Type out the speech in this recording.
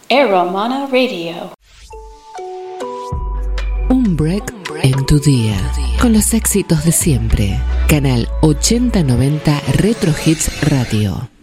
Airomana Radio. Un break en tu día, con los éxitos de siempre. Canal 8090 Retro Hits Radio.